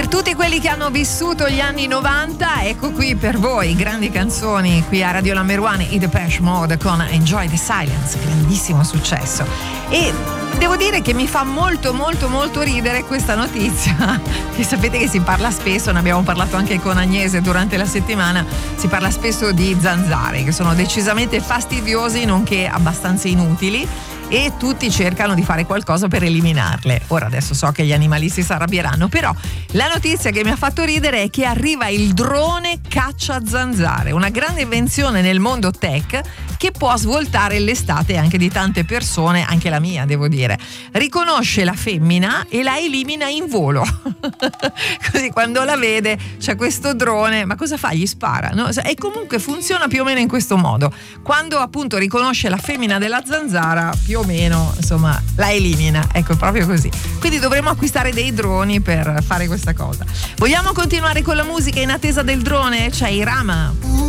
Per tutti quelli che hanno vissuto gli anni 90, ecco qui per voi grandi canzoni qui a Radio Number One, i Depeche Mode con Enjoy the Silence, grandissimo successo. E devo dire che mi fa molto ridere questa notizia, che sapete che si parla spesso, ne abbiamo parlato anche con Agnese durante la settimana, si parla spesso di zanzare che sono decisamente fastidiosi nonché abbastanza inutili, e tutti cercano di fare qualcosa per eliminarle. Ora adesso so che gli animalisti si arrabbieranno, però la notizia che mi ha fatto ridere è che arriva il drone caccia zanzare, una grande invenzione nel mondo tech che può svoltare l'estate anche di tante persone, anche la mia devo dire. Riconosce la femmina e la elimina in volo. Così quando la vede c'è questo drone, ma cosa fa? Gli spara, no? E comunque funziona più o meno in questo modo. Quando appunto riconosce la femmina della zanzara, più o meno insomma la elimina, ecco, proprio così. Quindi dovremmo acquistare dei droni per fare questa cosa. Vogliamo continuare con la musica in attesa del drone? C'è Irama.